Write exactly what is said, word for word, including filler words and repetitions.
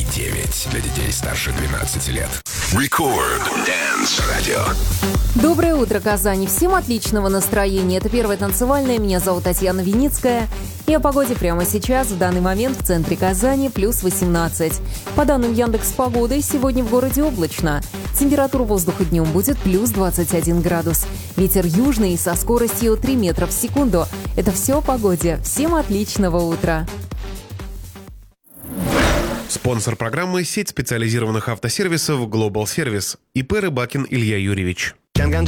девять для детей старше двенадцати лет. Record Dance Radio. Доброе утро, Казань. Всем отличного настроения. Это первая танцевальная. Меня зовут Татьяна Виницкая. И о погоде прямо сейчас, в данный момент в центре Казани, плюс восемнадцать. По данным Яндекс.Погоды, сегодня в городе облачно. Температура воздуха днем будет плюс двадцать один градус. Ветер южный со скоростью три метра в секунду. Это все о погоде. Всем отличного утра. Спонсор программы — сеть специализированных автосервисов Global Service. ИП Рыбакин Илья Юрьевич. Чанган